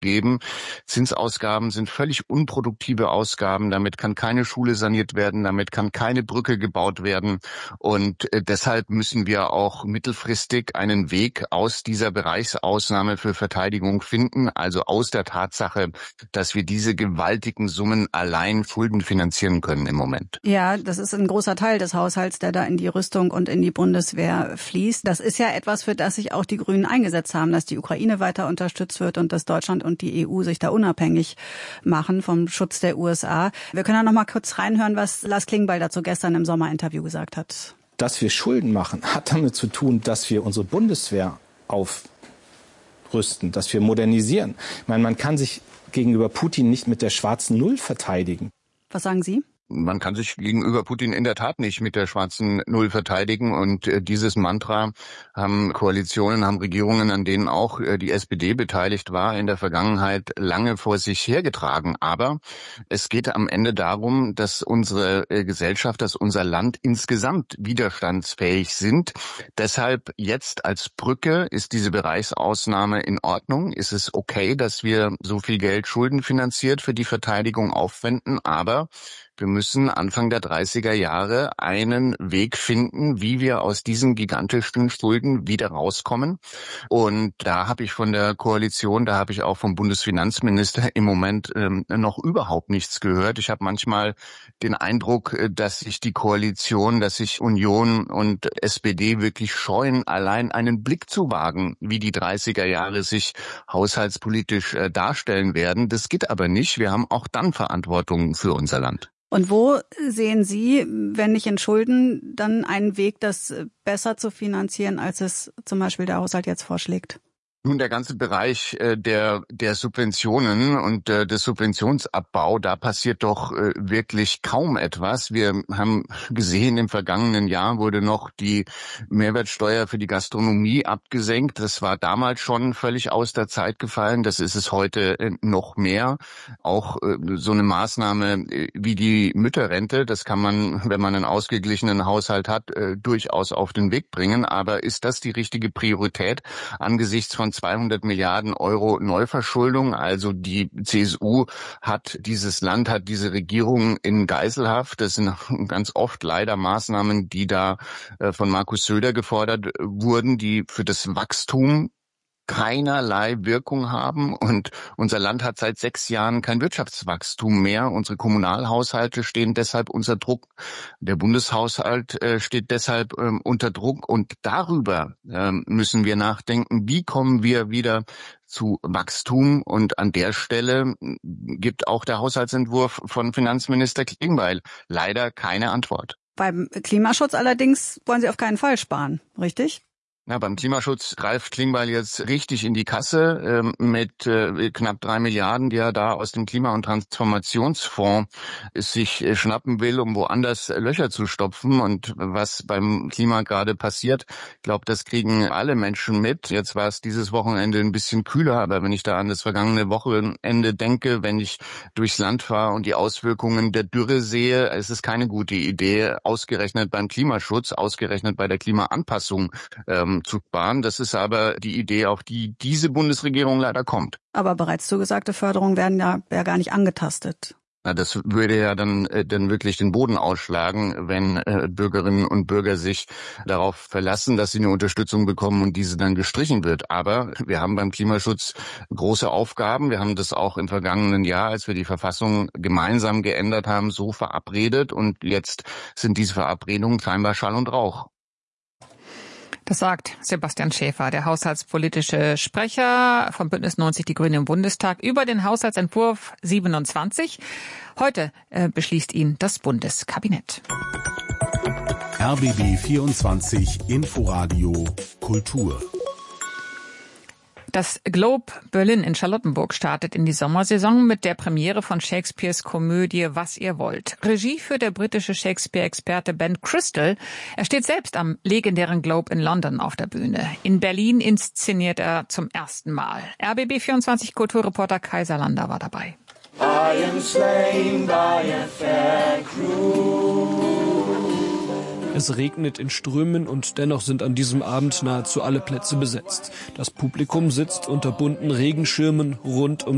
geben. Zinsausgaben sind völlig unproduktive Ausgaben. Damit kann keine Schule saniert werden, damit kann keine Brücke gebaut werden. Und deshalb müssen wir auch mittelfristig einen Weg aus dieser Bereichsausnahme für Verteidigung finden, also aus der Tatsache, dass wir diese gewaltigen Summen allein Schulden finanzieren können im Moment. Ja, das ist ein großer Teil des Haushalts, der da in die Rüstung und in die Bundeswehr fließt. Das ist ja etwas, für das sich auch die Grünen eingesetzt haben, dass die Ukraine weiter unterstützt wird und dass Deutschland und die EU sich da unabhängig machen vom Schutz der USA. Wir können ja noch mal kurz reinhören, was Lars Klingbeil dazu gestern im Sommerinterview gesagt hat. Dass wir Schulden machen, hat damit zu tun, dass wir unsere Bundeswehr aufrüsten, dass wir modernisieren. Ich meine, man kann sich gegenüber Putin nicht mit der schwarzen Null verteidigen. Was sagen Sie? Man kann sich gegenüber Putin in der Tat nicht mit der schwarzen Null verteidigen. Und dieses Mantra haben Koalitionen, haben Regierungen, an denen auch die SPD beteiligt war, in der Vergangenheit lange vor sich hergetragen. Aber es geht am Ende darum, dass unsere Gesellschaft, dass unser Land insgesamt widerstandsfähig sind. Deshalb jetzt als Brücke ist diese Bereichsausnahme in Ordnung. Ist es okay, dass wir so viel Geld schuldenfinanziert für die Verteidigung aufwenden? Aber wir müssen Anfang der 30er Jahre einen Weg finden, wie wir aus diesen gigantischen Schulden wieder rauskommen. Und da habe ich von der Koalition, da habe ich auch vom Bundesfinanzminister im Moment noch überhaupt nichts gehört. Ich habe manchmal den Eindruck, dass sich die Koalition, dass sich Union und SPD wirklich scheuen, allein einen Blick zu wagen, wie die 30er Jahre sich haushaltspolitisch darstellen werden. Das geht aber nicht. Wir haben auch dann Verantwortung für unser Land. Und wo sehen Sie, wenn nicht in Schulden, dann einen Weg, das besser zu finanzieren, als es zum Beispiel der Haushalt jetzt vorschlägt? Nun, der ganze Bereich der Subventionen und des Subventionsabbau, da passiert doch wirklich kaum etwas. Wir haben gesehen, im vergangenen Jahr wurde noch die Mehrwertsteuer für die Gastronomie abgesenkt. Das war damals schon völlig aus der Zeit gefallen. Das ist es heute noch mehr. Auch so eine Maßnahme wie die Mütterrente, das kann man, wenn man einen ausgeglichenen Haushalt hat, durchaus auf den Weg bringen. Aber ist das die richtige Priorität angesichts von 200 Milliarden Euro Neuverschuldung? Also die CSU hat dieses Land, hat diese Regierung in Geiselhaft. Das sind ganz oft leider Maßnahmen, die da von Markus Söder gefordert wurden, die für das Wachstum keinerlei Wirkung haben. Und unser Land hat seit 6 Jahren kein Wirtschaftswachstum mehr. Unsere Kommunalhaushalte stehen deshalb unter Druck. Der Bundeshaushalt steht deshalb unter Druck. Und darüber müssen wir nachdenken, wie kommen wir wieder zu Wachstum. Und an der Stelle gibt auch der Haushaltsentwurf von Finanzminister Klingbeil leider keine Antwort. Beim Klimaschutz allerdings wollen Sie auf keinen Fall sparen, richtig? Ja, beim Klimaschutz greift Klingbeil jetzt richtig in die Kasse mit knapp 3 Milliarden, die er da aus dem Klima- und Transformationsfonds sich schnappen will, um woanders Löcher zu stopfen. Und was beim Klima gerade passiert, ich glaube, das kriegen alle Menschen mit. Jetzt war es dieses Wochenende ein bisschen kühler, aber wenn ich da an das vergangene Wochenende denke, wenn ich durchs Land fahre und die Auswirkungen der Dürre sehe, ist es keine gute Idee, ausgerechnet beim Klimaschutz, ausgerechnet bei der Klimaanpassung zu sparen. Das ist aber die Idee, auf die diese Bundesregierung leider kommt. Aber bereits zugesagte Förderungen werden ja gar nicht angetastet. Na, das würde ja dann wirklich den Boden ausschlagen, wenn Bürgerinnen und Bürger sich darauf verlassen, dass sie eine Unterstützung bekommen und diese dann gestrichen wird. Aber wir haben beim Klimaschutz große Aufgaben. Wir haben das auch im vergangenen Jahr, als wir die Verfassung gemeinsam geändert haben, so verabredet. Und jetzt sind diese Verabredungen scheinbar Schall und Rauch. Das sagt Sebastian Schäfer, der haushaltspolitische Sprecher von Bündnis 90 Die Grünen im Bundestag, über den Haushaltsentwurf 27. Heute beschließt ihn das Bundeskabinett. RBB 24 Inforadio Kultur. Das Globe Berlin in Charlottenburg startet in die Sommersaison mit der Premiere von Shakespeares Komödie Was ihr wollt. Regie führt der britische Shakespeare-Experte Ben Crystal. Er steht selbst am legendären Globe in London auf der Bühne. In Berlin inszeniert er zum ersten Mal. RBB 24 Kulturreporter Kaiser Lander war dabei. I am slain by a fair crew. Es regnet in Strömen und dennoch sind an diesem Abend nahezu alle Plätze besetzt. Das Publikum sitzt unter bunten Regenschirmen rund um